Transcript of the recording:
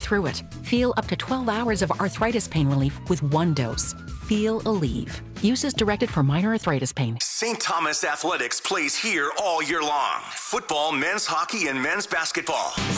through it. Feel up to 12 hours of arthritis pain relief with one dose. Feel Aleve. Use as directed for minor arthritis pain. St. Thomas Athletics plays here all year long. Football, men's hockey, and men's basketball.